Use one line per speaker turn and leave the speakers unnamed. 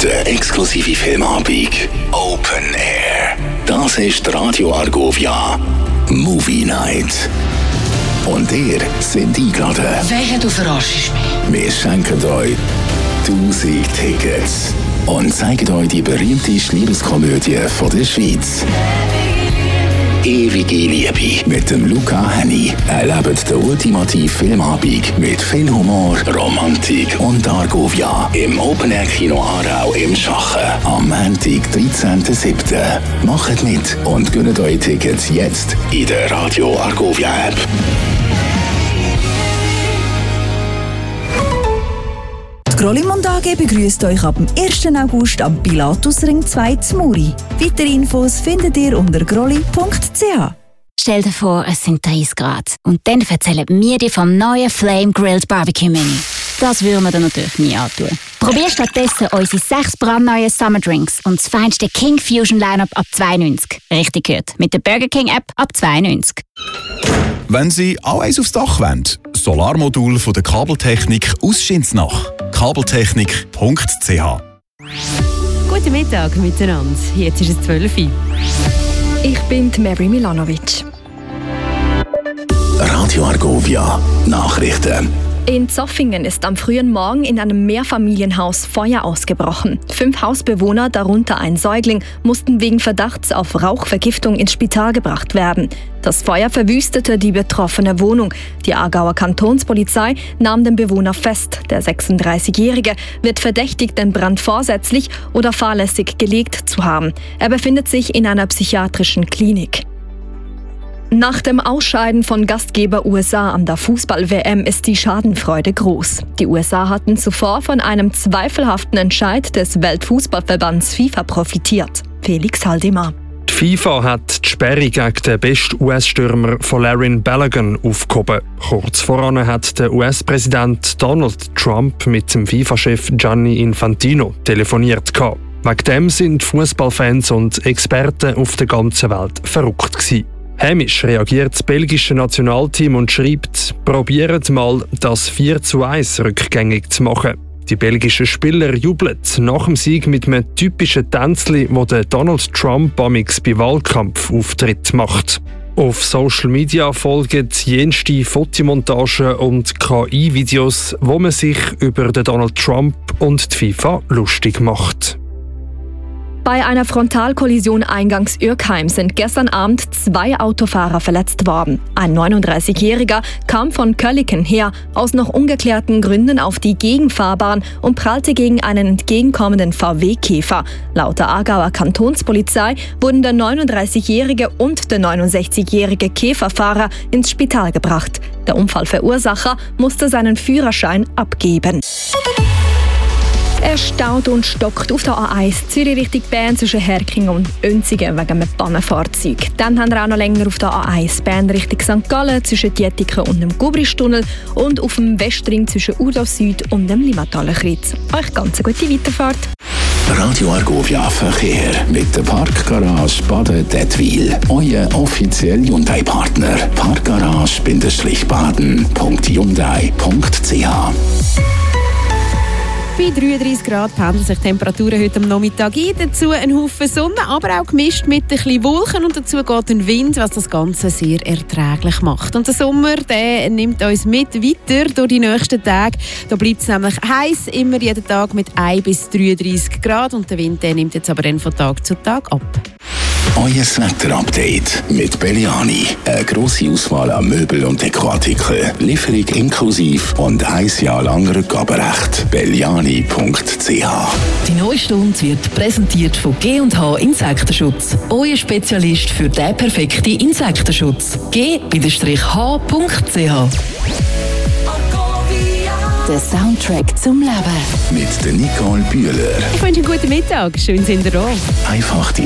Der exklusive Filmabend Open Air. Das ist Radio Argovia Movie Night. Und ihr seid eingeladen.
Wehe, du verarschst mich.
Wir schenken euch 1000 Tickets und zeigen euch die berühmteste Liebeskomödie von der Schweiz. Ewige Liebe mit dem Luca Henny. Erlebt den ultimativen Filmabend mit viel Humor, Romantik und Argovia im Open Air Kino Aarau im Schachen am Montag, 13.07. Macht mit und gönnt euch Tickets jetzt in der Radio Argovia App.
Die Grollimund AG begrüßt euch ab dem 1. August am Pilatusring 2 zu Muri. Weitere Infos findet ihr unter grolli.ch.
Stell dir vor, es sind 30 Grad. Und dann erzählen wir dir vom neuen Flame Grilled Barbecue Menü. Das würden wir dir natürlich nie antun. Probier stattdessen unsere 6 brandneuen Summer Drinks und das feinste King Fusion Lineup ab 92. Richtig gehört. Mit der Burger King App ab 92.
Wenn Sie auch eins aufs Dach wollen, Solarmodul von der Kabeltechnik aus Schinsnach. Kabeltechnik.ch.
Guten Mittag miteinander. Jetzt ist es 12 Uhr. Ich bin Mary Milanovic.
Radio Argovia Nachrichten.
In Zoffingen ist am frühen Morgen in einem Mehrfamilienhaus Feuer ausgebrochen. 5 Hausbewohner, darunter ein Säugling, mussten wegen Verdachts auf Rauchvergiftung ins Spital gebracht werden. Das Feuer verwüstete die betroffene Wohnung. Die Aargauer Kantonspolizei nahm den Bewohner fest. Der 36-Jährige wird verdächtigt, den Brand vorsätzlich oder fahrlässig gelegt zu haben. Er befindet sich in einer psychiatrischen Klinik. Nach dem Ausscheiden von Gastgeber USA an der Fußball-WM ist die Schadenfreude groß. Die USA hatten zuvor von einem zweifelhaften Entscheid des Weltfußballverbands FIFA profitiert. Felix Haldimar.
Die FIFA hat die Sperre gegen den besten US-Stürmer Folarin Balogun aufgehoben. Kurz voran hat der US-Präsident Donald Trump mit dem FIFA-Chef Gianni Infantino telefoniert. Wegen dem sind Fußballfans und Experten auf der ganzen Welt verrückt gewesen. Hämisch reagiert das belgische Nationalteam und schreibt, probiert mal, das 4:1 rückgängig zu machen. Die belgischen Spieler jubeln nach dem Sieg mit einem typischen Tänzli, das Donald Trump amix bei Wahlkampfauftritt macht. Auf Social Media folgen jenste Fotomontagen und KI-Videos, wo man sich über den Donald Trump und die FIFA lustig macht.
Bei einer Frontalkollision eingangs Ürkheim sind gestern Abend 2 Autofahrer verletzt worden. Ein 39-Jähriger kam von Kölliken her, aus noch ungeklärten Gründen auf die Gegenfahrbahn und prallte gegen einen entgegenkommenden VW-Käfer. Laut der Aargauer Kantonspolizei wurden der 39-jährige und der 69-jährige Käferfahrer ins Spital gebracht. Der Unfallverursacher musste seinen Führerschein abgeben. Es staut und stockt auf der A1 Zürich Richtung Bern zwischen Herkingen und Önzigen wegen einem Pannenfahrzeug. Dann haben wir auch noch länger auf der A1 Bern Richtung St. Gallen zwischen Dietiken und dem Gubristunnel und auf dem Westring zwischen Urdorf Süd und dem Limmataler Kreuz. Euch ganz eine gute Weiterfahrt.
Radio Argovia Verkehr mit der Parkgarage Baden-Dettwil. Euer offizieller Hyundai-Partner. Parkgarage-baden.hyundai.ch.
Bei 33 Grad pendeln sich die Temperaturen heute am Nachmittag ein. Dazu ein Haufen Sonne, aber auch gemischt mit ein bisschen Wolken. Und dazu geht ein Wind, was das Ganze sehr erträglich macht. Und der Sommer, der nimmt uns mit weiter durch die nächsten Tage. Da bleibt es nämlich heiß, immer jeden Tag mit 1 bis 33 Grad. Und der Wind der nimmt jetzt aber dann von Tag zu Tag ab.
Euer Wetter-Update mit Belliani. Eine grosse Auswahl an Möbel- und Dekoartikeln. Lieferung inklusive und 1 Jahr lang Rückgaberecht. Belliani.ch.
Die neue Stunde wird präsentiert von G&H Insektenschutz. Euer Spezialist für den perfekten Insektenschutz. G-H.ch. Der Soundtrack zum Leben.
Mit der Nicole Bühler.
Ich wünsche einen guten Mittag. Schön sind ihr da.
Einfach die